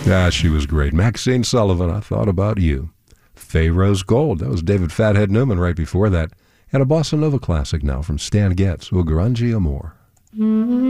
Yeah, she was great. Maxine Sullivan, I Thought About You. Pharaoh's Gold, that was David Fathead Newman right before that. And a bossa nova classic now from Stan Getz, O Grande Amor.